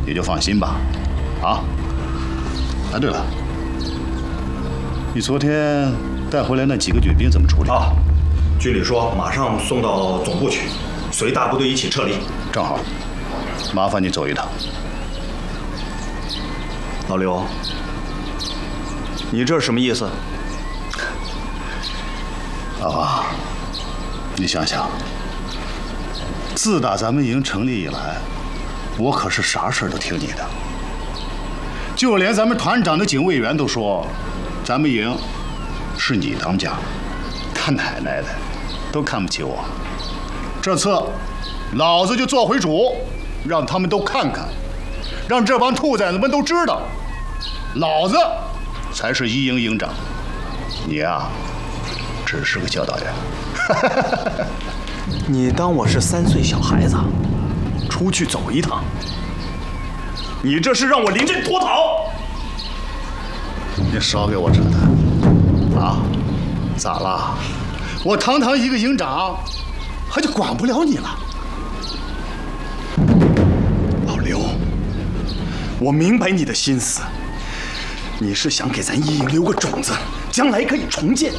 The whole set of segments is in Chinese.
你就放心吧。啊，哎，对了，你昨天带回来那几个女兵怎么处理？ 啊，军里说马上送到总部去，随大部队一起撤离。 正好，麻烦你走一趟。 老刘，你这是什么意思？ 阿华，你想想，自打咱们营成立以来，我可是啥事儿都听你的。就连咱们团长的警卫员都说，咱们营是你当家，他奶奶的，都看不起我。这次，老子就做回主，让他们都看看，让这帮兔崽子们都知道，老子才是一营营长，你呀，只是个教导员。 你当我是3岁小孩子，出去走一趟？你这是让我临阵脱逃！ 你少给我扯淡！啊，咋啦？我堂堂一个营长，还就管不了你了？ 老刘，我明白你的心思，你是想给咱一营留个种子，将来可以重建。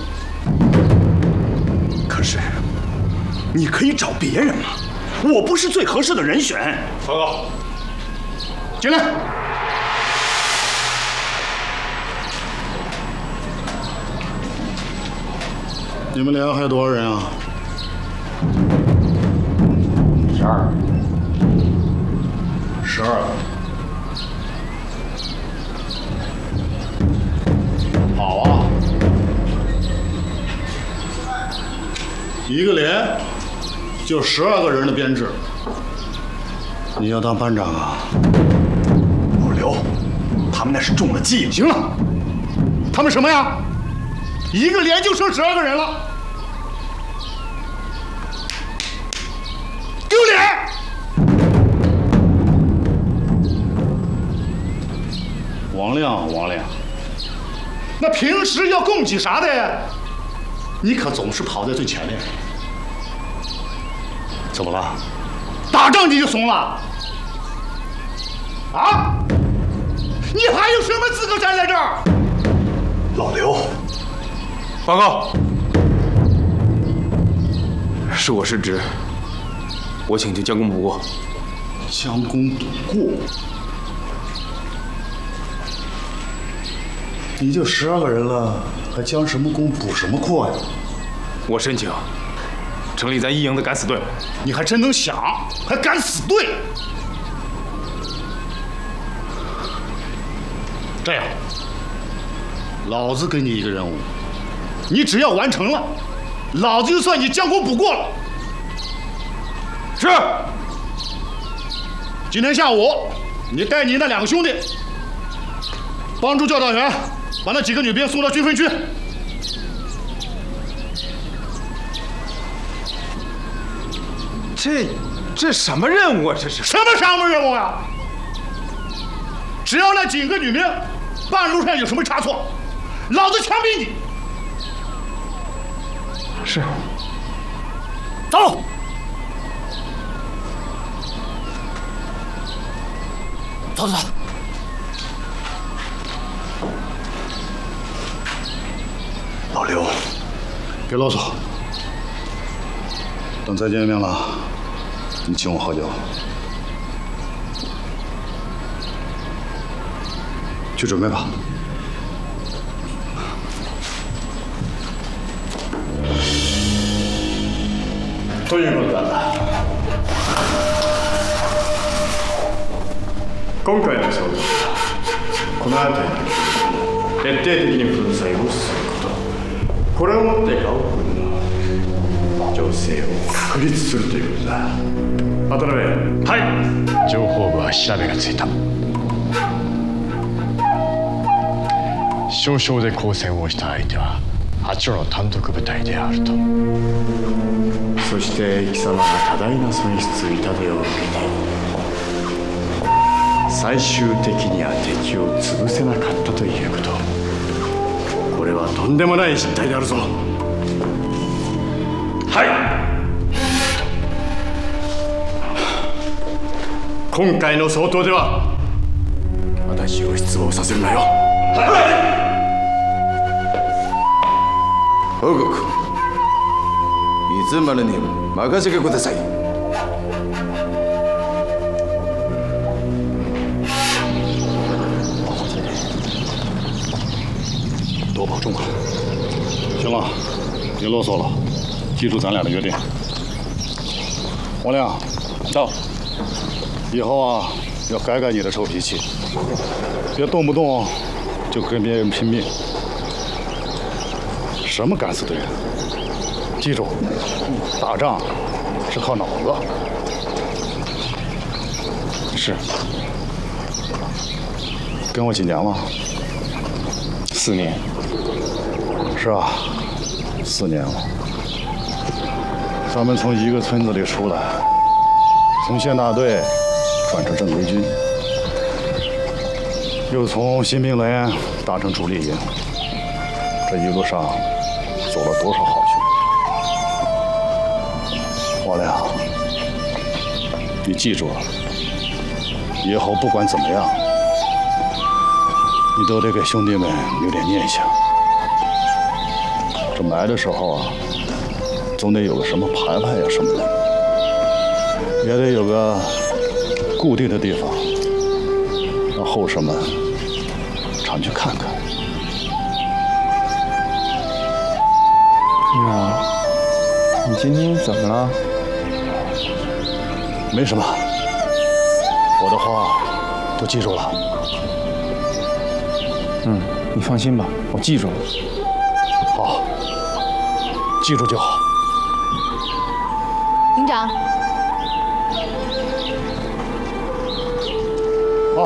可是，你可以找别人嘛，我不是最合适的人选。 报告，进来。你们连还有多少人啊？12个。好啊，一个连就12个人的编制。你要当班长啊？ 老刘，他们那是中了计了。 行了，他们什么呀？一个连就剩12个人了，丢脸！王亮，那平时要供给啥的，你可总是跑在最前面。怎么了？打仗你就怂了？啊？你还有什么资格站在这儿？ 老刘， 报告，是我失职，我请求将功补过。 将功补过？你就12个人了，还将什么功补什么过呀？ 我申请成立咱一营的敢死队。 你还真能想，还敢死队？这样，老子给你一个任务，你只要完成了，老子就算你将功补过了。是。今天下午，你带你那2个兄弟，帮助教导员把那几个女兵送到军分区。 这什么任务啊？这是什么任务啊？只要那几个女兵半路上有什么差错，老子枪毙你！ 是。 走。走。 老刘， 别啰嗦。等再见面了，你请我喝酒。去准备吧。ということだ。今回の騒動はこの辺りに徹底的に粉砕をすること。これをもってガオ君の情勢を確立するということだ。渡辺。はい。情報部は調べがついた。少々で交戦をした相手は8の単独部隊であると。そして貴様が多大な損失痛手を受けて最終的には敵を潰せなかったということ。これはとんでもない失態であるぞ。はい。今回の総統では私を失望させるなよ。 報告。いつまでに任せてください。 多保重啊！行了，别啰嗦了，记住咱俩的约定。王亮， 走。 以后啊，要改改你的臭脾气，别动不动就跟别人拼命。什么敢死队？记住，打仗是靠脑子。 是。 跟我几年了 ？4年。 是啊，4年了。咱们从一个村子里出来，从县大队转成正规军，又从新兵连打成主力营，这一路上走了多少好兄弟！王亮，你记住了，以后不管怎么样，你都得给兄弟们留点念想。这埋的时候啊，总得有个什么牌牌呀什么的，也得有个固定的地方，让后生们常去看看。 女儿，你今天怎么了？ 没什么，我的话都记住了。 你放心吧，我记住了。 好，记住就好。 营长。 好，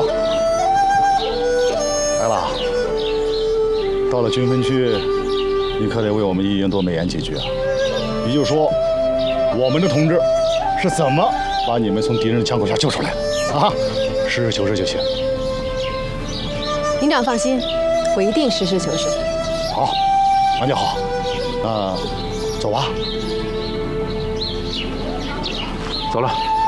来了。到了军分区，你可得为我们一营多美言几句啊！你就说，我们的同志是怎么把你们从敌人的枪口下救出来的啊？实事求是就行。 营长放心，我一定实事求是。 好，那就好。那走吧。 走了。